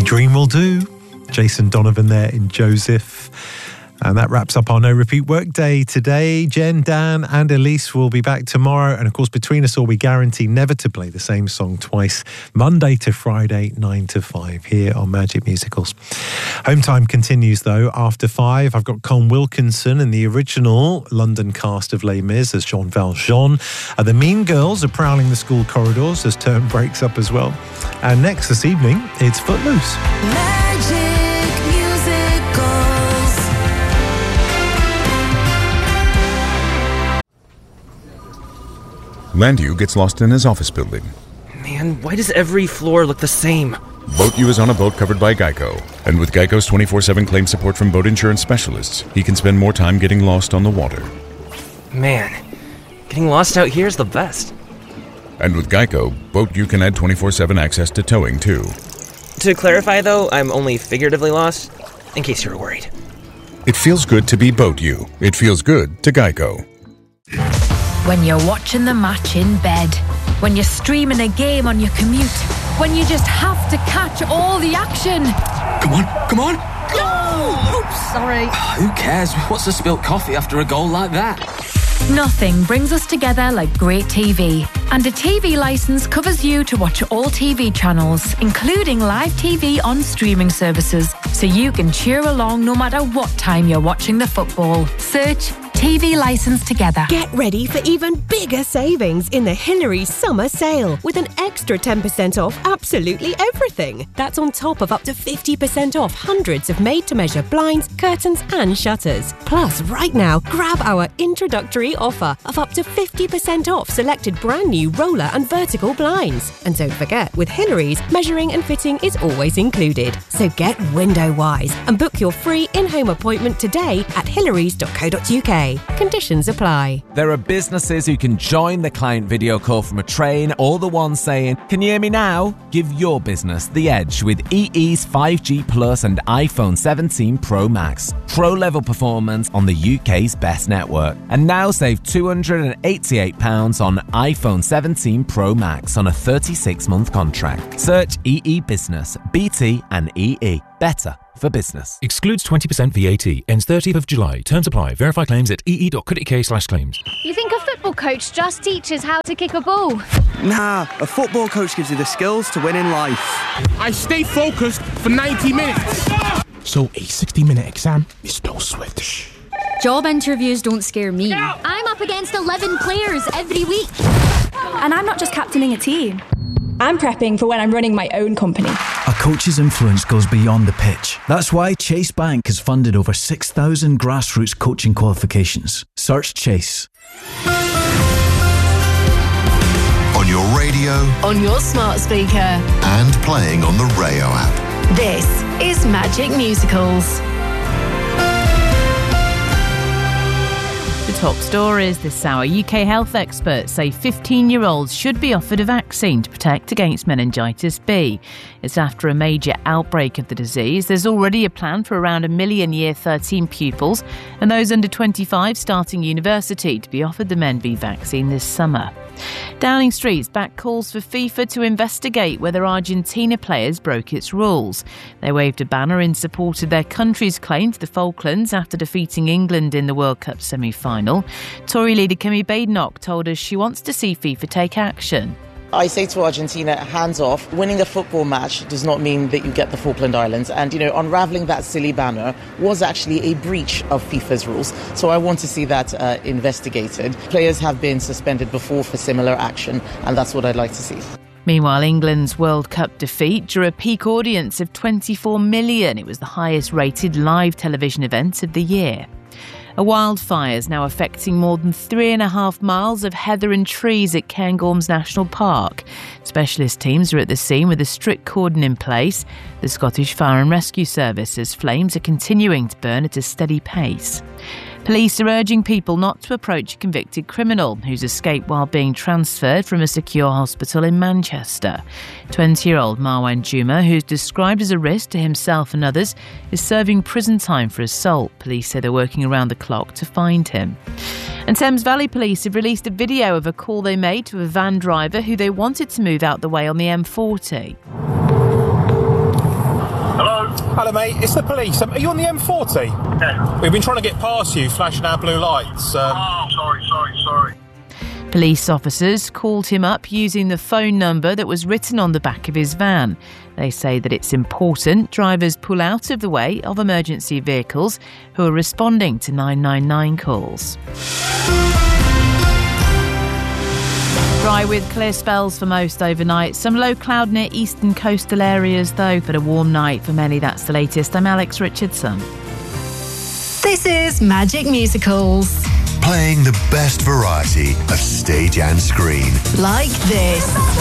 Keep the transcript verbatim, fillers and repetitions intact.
Dream Will Do. Jason Donovan there in Joseph. And that wraps up our No Repeat Workday today. Jen, Dan and Elise will be back tomorrow. And of course, between us all, we guarantee never to play the same song twice. Monday to Friday, nine to five here on Magic Musicals. Home time continues, though, after five. I've got Colm Wilkinson and the original London cast of Les Mis as Jean Valjean. Uh, the Mean Girls are prowling the school corridors as term breaks up as well. And next this evening, it's Footloose. Magic. Landu gets lost in his office building. Man, why does every floor look the same? Boat U is on a boat covered by Geico. And with Geico's twenty-four seven claim support from boat insurance specialists, he can spend more time getting lost on the water. Man, getting lost out here is the best. And with Geico, Boat U can add twenty-four seven access to towing, too. To clarify, though, I'm only figuratively lost, in case you were worried. It feels good to be Boat U. It feels good to Geico. When you're watching the match in bed, when you're streaming a game on your commute, when you just have to catch all the action. Come on, come on! Go! Oops, sorry. Who cares? What's a spilt coffee after a goal like that? Nothing brings us together like great T V. And a T V licence covers you to watch all T V channels, including live T V on streaming services, so you can cheer along no matter what time you're watching the football. Search T V licence together. Get ready for even bigger savings in the Hillary Summer Sale with an extra ten percent off absolutely everything. That's on top of up to fifty percent off hundreds of made-to-measure blinds, curtains and shutters. Plus, right now, grab our introductory offer of up to fifty percent off selected brand new roller and vertical blinds. And don't forget, with Hillary's, measuring and fitting is always included. So get window-wise and book your free in-home appointment today at hillarys dot co dot uk. Conditions apply. There are businesses who can join the client video call from a train, or the ones saying, "Can you hear me now?" Give your business the edge with E E's five G Plus and iPhone seventeen Pro Max. Pro-level performance on the U K's best network. And now save two hundred eighty-eight pounds on iPhone seventeen Pro Max on a thirty-six month contract. Search E E Business, B T and E E. Better for business. Excludes twenty percent V A T. Ends thirtieth of July. Terms apply. Verify claims at ee dot co dot uk slash claims. You think a football coach just teaches how to kick a ball? Nah, a football coach gives you the skills to win in life. I stay focused for ninety minutes. So a sixty minute exam is no Swift. Job interviews don't scare me. I'm up against eleven players every week. And I'm not just captaining a team. I'm prepping for when I'm running my own company. A coach's influence goes beyond the pitch. That's why Chase Bank has funded over six thousand grassroots coaching qualifications. Search Chase. On your radio, on your smart speaker, and playing on the Rayo app. This is Magic Musicals. Top stories this hour. U K health experts say fifteen-year-olds should be offered a vaccine to protect against meningitis B. It's after a major outbreak of the disease. There's already a plan for around a million year thirteen pupils and those under twenty-five starting university to be offered the M E N B vaccine this summer. Downing Street's back calls for FIFA to investigate whether Argentina players broke its rules. They waved a banner in support of their country's claim to the Falklands after defeating England in the World Cup semi-final. Tory leader Kemi Badenoch told us she wants to see FIFA take action. I say to Argentina, hands off. Winning a football match does not mean that you get the Falkland Islands. And, you know, unravelling that silly banner was actually a breach of FIFA's rules. So I want to see that uh, investigated. Players have been suspended before for similar action, and that's what I'd like to see. Meanwhile, England's World Cup defeat drew a peak audience of twenty-four million. It was the highest rated live television event of the year. A wildfire is now affecting more than three and a half miles of heather and trees at Cairngorms National Park. Specialist teams are at the scene with a strict cordon in place. The Scottish Fire and Rescue Service says flames are continuing to burn at a steady pace. Police are urging people not to approach a convicted criminal who's escaped while being transferred from a secure hospital in Manchester. twenty-year-old Marwan Juma, who's described as a risk to himself and others, is serving prison time for assault. Police say they're working around the clock to find him. And Thames Valley Police have released a video of a call they made to a van driver who they wanted to move out the way on the M forty. Hello, mate. It's the police. Um, are you on the M forty? Yeah. We've been trying to get past you, flashing our blue lights. Um... Oh, sorry, sorry, sorry. Police officers called him up using the phone number that was written on the back of his van. They say that it's important drivers pull out of the way of emergency vehicles who are responding to nine nine nine calls. Dry with clear spells for most overnight. Some low cloud near eastern coastal areas though, but a warm night for many. That's the latest. I'm Alex Richardson. This is Magic Musicals. Playing the best variety of stage and screen. Like this.